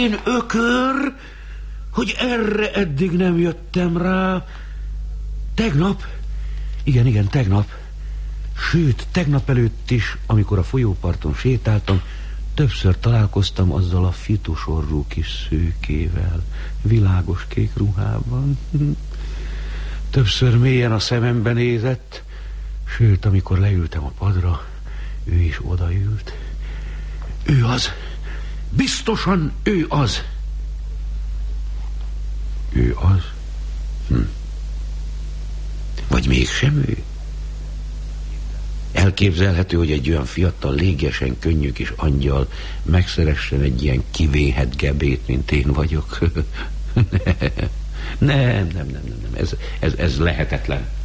én ökör, hogy erre eddig nem jöttem rá. Tegnap, igen, tegnap, sőt, tegnap előtt is, amikor a folyóparton sétáltam, többször találkoztam azzal a fitusorú kis szőkével, világos kék ruhában. Többször mélyen a szemembe nézett, sőt, amikor leültem a padra, ő is odaült. Ő az, biztosan ő az. Ő az? Vagy mégsem ő? Elképzelhető, hogy egy olyan fiatal, légiesen könnyű kis angyal megszeressen egy ilyen kivéhet gebét, mint én vagyok. Nem. Ez lehetetlen.